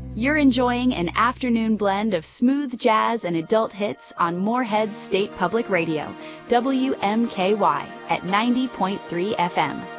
You're enjoying an afternoon blend of smooth jazz and adult hits on Moorhead State Public Radio, WMKY at 90.3 FM.